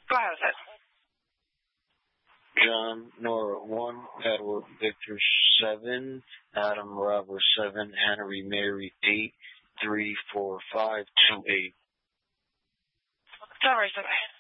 Go ahead with it. John, Nora 1, Edward Victor 7, Adam Robert 7, Henry Mary 8, 3, 4, 5, 2, 8. Don't raise it.